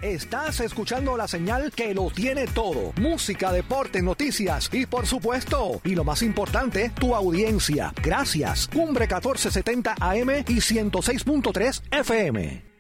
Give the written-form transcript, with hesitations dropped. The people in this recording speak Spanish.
Estás escuchando la señal que lo tiene todo. Música, deporte, noticias y por supuesto, y lo más importante, tu audiencia. Gracias. Cumbre 1470 AM y 106.3 FM.